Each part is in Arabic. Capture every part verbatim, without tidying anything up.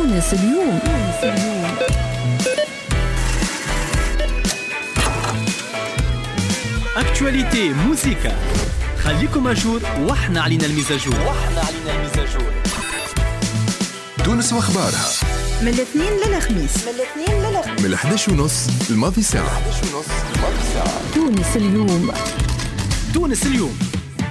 تونس اليوم. تونس اليوم. اكتواليتي موسيقى، خليكم اجور واحنا علينا المزاجور. واحنا علينا المزاجور. تونس واخبارها من الاثنين للخميس. من الاثنين للخميس. من الحداش ونص الماضي ساعة. الحداش ونص الماضي ساعة. تونس اليوم. تونس اليوم.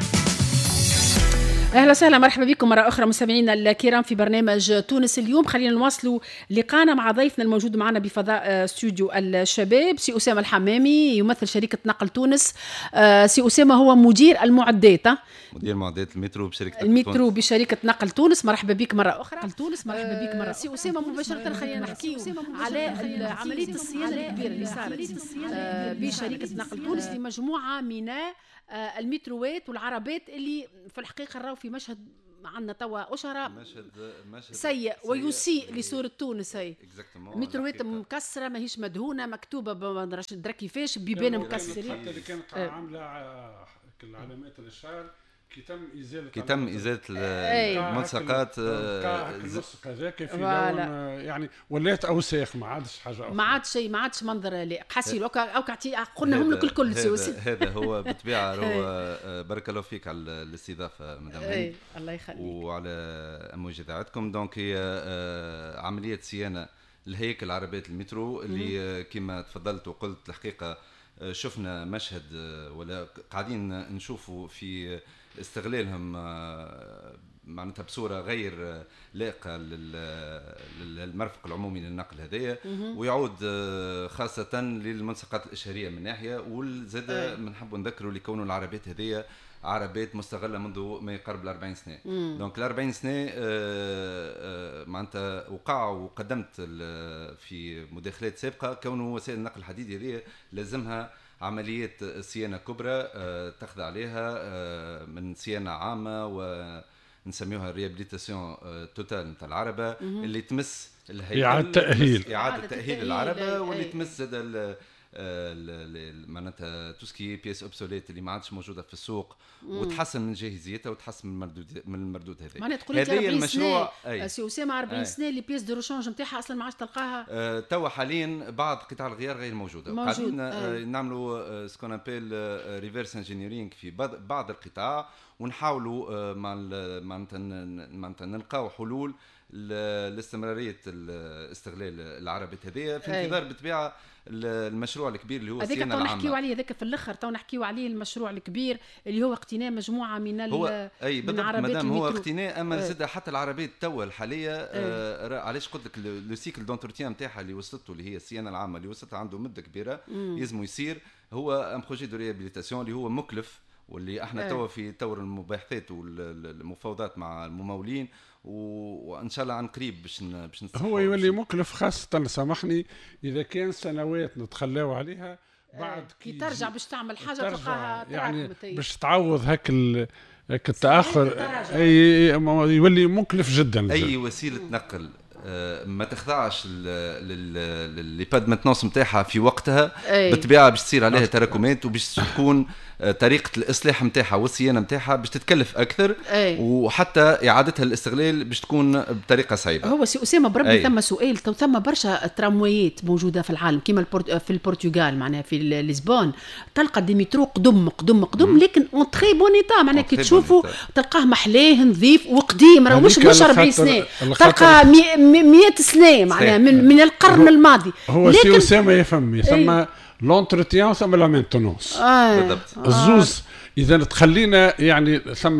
اهلا وسهلا، مرحبا بكم مره اخرى مستمعينا الكرام في برنامج تونس اليوم. خلينا نواصلوا لقاءنا مع ضيفنا الموجود معنا بفضاء استوديو الشباب، سي اسامه الحمامي، يمثل شركه نقل تونس. سي اسامه هو مدير المعدات مدير معدات المترو بشركه المترو بشركه نقل تونس. مرحبا بك مره اخرى. نقل تونس مرحبا بك مره. سي اسامه مباشره خلينا نحكيو على عمليه الصيانه الكبيره اللي صارت بشركه نقل تونس لمجموعه من المتروات والعربات اللي في الحقيقه راهو في مشهد عندنا توا أشرة مشهد مشهد سيء ويسيء لصورة تونس. هي متروات مكسرة، ماهيش مدهونة، مكتوبة ما ندري كيفاش بيبان مكسرين. حتى اللي كانت عاملة العلامات الإشعار كي تم إزالة كي تم إزالة الملصقات الملصق هذاك في لون يعني ولات أوساخ، ما عادش حاجة أخرى، ما عادش شيء، ما عادش منظر لائق. حسيل أو أو كعتي قلنا هم لك الكل. هذا هو بالطبيعة. هو بارك الله فيك على الاستضافة مدام هاني، الله يخليك، وعلى أمواج إذاعتكم. دونك هي عملية صيانة لهيكل العربات المترو اللي كما تفضلت وقلت الحقيقة شفنا مشهد ولا قاعدين نشوفوا في استغلالهم معناتها بصورة غير لائقة للمرفق العمومي للنقل هذايا، ويعود خاصة للملصقات الإشارية من ناحية، والزادة بنحبوا نذكروا لكون العربات هذيا عربات مستغلة منذ ما يقرب الأربعين سنة. دونك الأربعين سنة معناتها وقعوا وقدمت في مداخلات سابقة كونه وسائل النقل الحديدي هذه لازمها عمليات صيانة كبرى تخضع عليها من صيانة عامة ونسميوها ريابيليتاسيون توتال نتاع العربة اللي تمس الهيكل، إعادة تأهيل إعادة تأهيل العربة، واللي تمس زاد معناتها توسكي بيس اوبسوليت اللي ما عادش موجوده في السوق، وتحسن من جاهزيتها وتحسن من المردود من المردود هذا. معناتها تقول لي المشروع سي اسامه أربعين سنه اللي بيس دو روشونج نتاعها اصلا ما عادش تلقاها. أه توا حاليا بعض قطع الغيار غير موجوده، قاعدين أه نعملوا سكون ابيل ريفيرس انجينيرينج في بعض القطاع، ونحاولوا أه معناتها معناتها نلقاو حلول لاستمراريه استغلال العربات هذه في انتظار بالطبيعه المشروع الكبير اللي هو الصيانه العامه. هذاك نحكيو عليه، هذاك في الاخر تو نحكيو عليه المشروع الكبير اللي هو اقتناء مجموعه من هو اي بالضبط مدام هو اقتناء، اما أي. زاد حتى العربات توا الحاليه آه علاش قلت لك لو سيكل دونتروتيان نتاعها اللي وصلته اللي هي الصيانه العامه اللي وصلت عنده مده كبيره يلزموا يصير هو ان بروجي دو ريابيليتاسيون اللي هو مكلف، واللي احنا توا في طور المباحثات والمفاوضات مع الممولين، وان شاء الله عن قريب باش باش هو يولي مكلف، خاصه سامحني اذا كان سنوات نتخلاو عليها بعد كي ترجع باش تعمل حاجه تلقاها يعني باش تعوض هك هك التاخر، اي يولي مكلف جدا. اي وسيله نقل ما تخضعش للي باد ماتنونس نتاعها في وقتها بالطبيعه باش تصير عليها تراكمات، وباش تكون طريقه الاصلاح نتاعها والصيانه نتاعها باش تتكلف اكثر، أي. وحتى اعادتها للاستغلال باش تكون بطريقه صعيبه. هو سي اسامه بربي ثم سؤال، تو ثم برشا ترامويات موجوده في العالم كيما في البرتغال معناها في لشبون تلقى ديمترو قدم قدم قدم مم. لكن اون تري بون ايتا، معناها كي تشوفوا تلقاه محلاه نظيف وقديم، راه مش مش أربعين سنه، تلقى مئة سنه معناها من, من القرن هو الماضي. هو سي اسامه يفهم ثم لونتروتيان ثم لا مينتونونس بالضبط الزوز. اذا تخلينا يعني ثم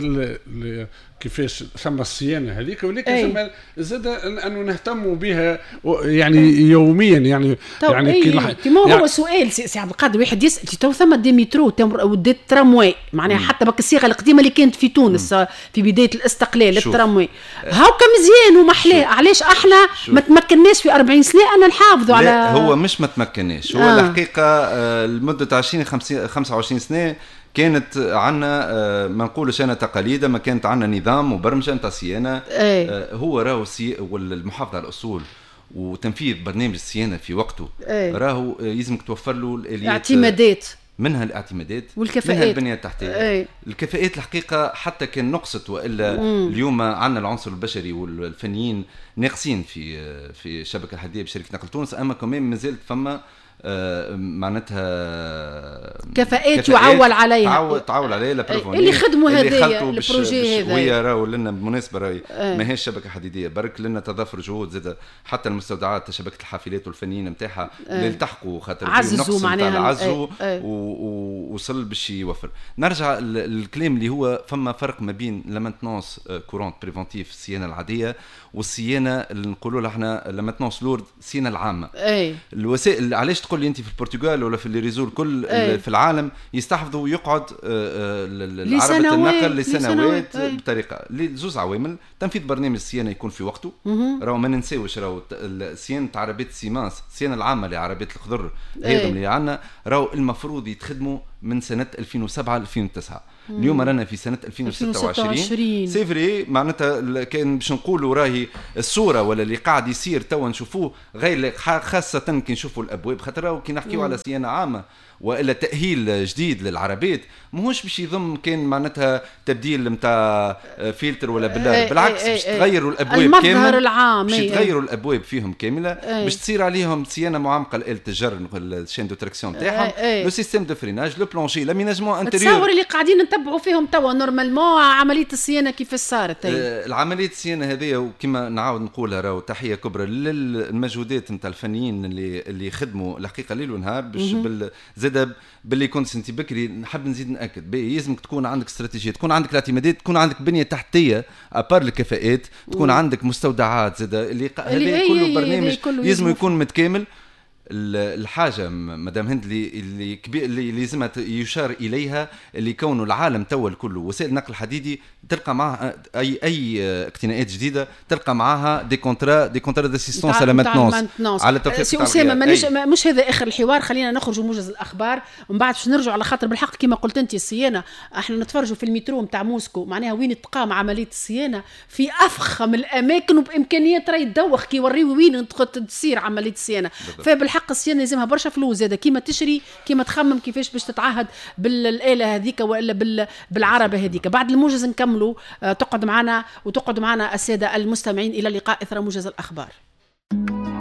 كيفاش ثم الصيانه هذيك، ولكن ثم زاد انه نهتموا بها يعني يوميا يعني يعني كي كيما هو يعني سؤال سي عبد القادر واحد يسال تو ثم دي مترو ودي ترامواي معناها حتى بك الصيغه القديمه اللي كانت في تونس مم. في بدايه الاستقلال الترامواي هاكا مزيان ومحلاه، علاش احنا ما تمكناش في أربعين سنه ان نحافظوا على؟ هو مش ما تمكناش، هو آه. الحقيقه لمده عشرين خمسة وعشرين سنه كانت عنا ما نقولش انا تقاليد، ما كانت عنا نظام وبرمجه نتاع صيانه. هو راهو المحافظه على الاصول وتنفيذ برنامج الصيانه في وقته، راهو يلزمك توفر له الاليات اعتمادات منها الاعتمادات والكفاءات، منها البنيه التحتيه. أي. الكفاءات الحقيقه حتى كان نقصت والا مم. اليوم عندنا العنصر البشري والفنيين ناقصين في في الشبكه الحديديه بشركه نقل تونس، اما كمان مازالت فما آه معناتها كفاءات يعول عليها تعول, تعول عليها لا اللي خدموا هذايا البروجي هذا. وهي راهو لنا بالمناسبه راهي ماهيش شبكه حديديه برك، لنا تضافر جهود زاد حتى المستودعات شبكه الحافلات والفنيين نتاعها اللي التحقوا خاطر عززوا معناها عززوا ووصل باش يوفر. نرجع للكلام اللي هو فما فرق ما بين لامانتونس كورونت بريفونتيف الصيانه العاديه والصيانه اللي نقولوا لها احنا لامانتونس لورد الصيانه العامه. أي. الوسائل علاش تقول لي انت في البرتغال ولا في الريزو الكل أي. في العالم يستحفظوا ويقعد العربة النقل لسنوات بطريقه لزوز عوامل. تنفيذ برنامج الصيانه يكون في وقته، راهو ما ننساوش راهو صيانه عربات السيمانس الصيانه العامه لعربات الخضر هذم اللي عندنا راهو المفروض يتخدموا من سنه ألفين وسبعة ألفين وتسعة. اليوم رانا في سنه ألفين وستة وعشرين سيفري معناتها كان باش نقولوا راهي الصوره ولا اللي قاعد يصير توا نشوفوه غير خاصه كي نشوفوا الابواب، خاطر كي نحكيو على صيانه عامه والا تاهيل جديد للعربات ماهوش باش يضم كان معناتها تبديل نتاع فلتر ولا بلار، بالعكس باش تغيروا الابواب كامله العام، باش تغيروا الابواب فيهم كامله باش تصير عليهم صيانه معمقه لآلة الجر الشين دو تراكسيون تاعهم، لو سيستيم دو فريناج لو بلونشي لاميناجمون انتيريور. تصور اللي قاعدين نتبعوا فيهم توا نورمالمون عمليه الصيانه كيف صارت. آه العمليه الصيانه هذه وكما نعاود نقولها راهو تحيه كبرى للمجهودات نتاع الفنيين اللي اللي خدموا الحقيقه ليل ونهار باش بال زاد باللي كنت انت بكري نحب نزيد ناكد يلزمك تكون عندك استراتيجيه، تكون عندك الاعتمادات، تكون عندك بنيه تحتيه ابار الكفاءات، تكون عندك مستودعات زاد اللي هذا كله برنامج لازم يكون متكامل. الحاجه مدام هند اللي اللي كبير اللي لازم يشار اليها اللي كونه العالم توا كله وسائل النقل الحديدي تلقى معها اي اي اقتناءات جديده تلقى معها دي كونترا دي كونترا داسيستونس على ماتنونس على توفيق سي اسامه مانيش مش هذا اخر الحوار، خلينا نخرجوا موجز الاخبار ومن بعد باش نرجعوا على خاطر بالحق كما قلت انت الصيانه احنا نتفرجوا في المترو نتاع موسكو معناها وين تقام عمليه الصيانه في افخم الاماكن وبامكانيات راهي تدوخ كي يوريو وين تصير عمليه الصيانه. فبالحق الصيانه لازمها برشا فلوس زاده كيما تشري كيما تخمم كيفاش باش تتعهد بالاله هذيك والا بالعربه هذيك. بعد الموجز نكملوا، تقعد معنا وتقعد معنا الساده المستمعين. الى اللقاء اثر موجز الاخبار.